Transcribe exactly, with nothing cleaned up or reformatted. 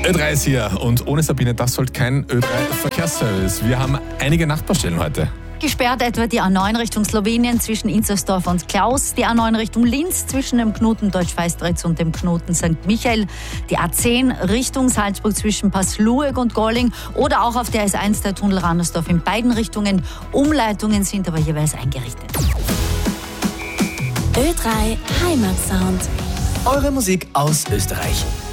Ö drei ist hier und ohne Sabine, das sollte kein Ö drei Verkehrsservice. Wir haben einige Nachbarstellen heute. Gesperrt etwa die A neun Richtung Slowenien zwischen Inzersdorf und Klaus, die A neun Richtung Linz zwischen dem Knoten Deutsch-Feistritz und dem Knoten Sankt Michael, die A zehn Richtung Salzburg zwischen Passlueg und Golling oder auch auf der S eins der Tunnel Randersdorf in beiden Richtungen. Umleitungen sind aber jeweils eingerichtet. Ö drei Heimatsound. Eure Musik aus Österreich.